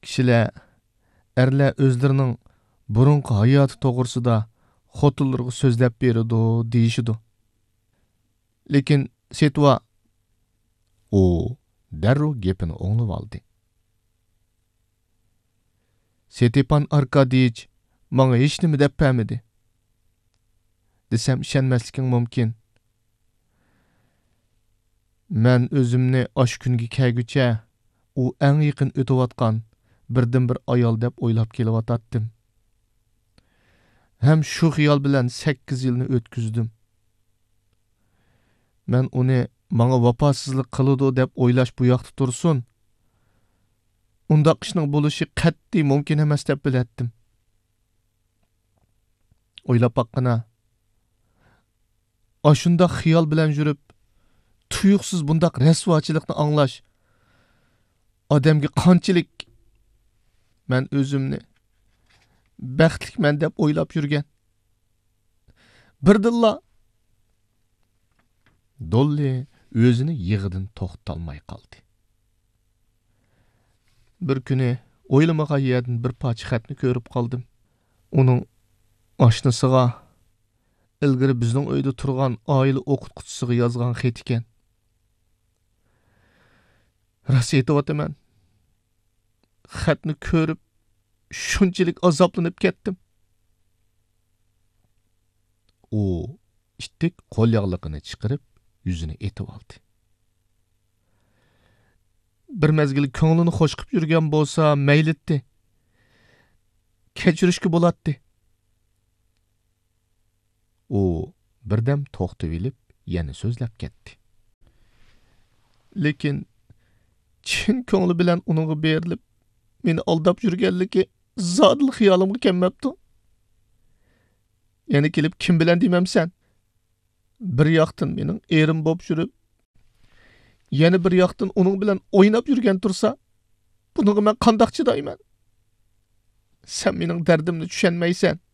Kishilar, erlar o'zlarining burunqi hayoti to'g'risida xotinlarga so'zlab beradi, deyishidi. Lekin Setva u darrov gapini o'nglab oldi. Stepan Arkadiyich menga hech nima deb bermadi. Desam ishonmasliking mumkin. Men o'zimni osh kunga kelguncha u eng yaqin o'tayotgan birdan bir ayol deb o'ylab kelyotdim. Ham shu xiyol bilan 8 yilni o'tkazdim. Men uni menga vafosizlik qiladi deb o'ylash bu yoqda tursin. Undaq ishning bo'lishi qat'iy mumkin emas deb bilatdim. O'ylab baqqana. Ashundaq xiyol bilan yurib, tuyuqsiz bundaq rasvochilikni anglash odamga qanchalik men o'zimni baxtliman deb o'ylab yurgan. Birdilla Dolly o'zini yig'idan to'xtalmay qoldi. Bir kuni o'ylamagan yerdan bir parcha xatni ko'rib qoldim. Uning oshnasiga ilgari bizning uyda turgan oila o'qituvchisiga yozgan xat ekan. Rost aytyapman. Xatni ko'rib shunchalik azoblanib ketdim. U ittik qo'l yog'liqini chiqarib yuzini etib oldi. Bir mezgil ko'nglini xo'sh qilib yurgan bo'lsa maylitdi. Kechirishga bo'ladi. U birdam to'xtab olib, yana so'zlab ketdi. Lekin chin ko'ngli bilan uningga berilib, meni aldab yurganligi zodil xiyolimga kelmabdi. Yana kelib kim bilan demamsan? Bir yoqdan mening erim bo'lib yurib, yana bir yoqdan uning bilan o'ynab yurgan tursa, bunga men qandoq chidayman? Sen mening dardimni tushunmaysan.